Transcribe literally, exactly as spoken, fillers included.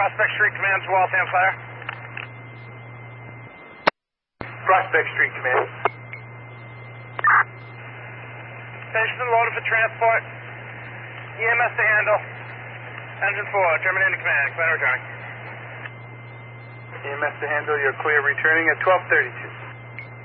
Prospect Street, command to Waltham Fire. Prospect Street, command. Station loaded for transport. E M S to handle. Engine four, terminating command. Clear returning. E M S to handle, you're clear returning at twelve thirty-two.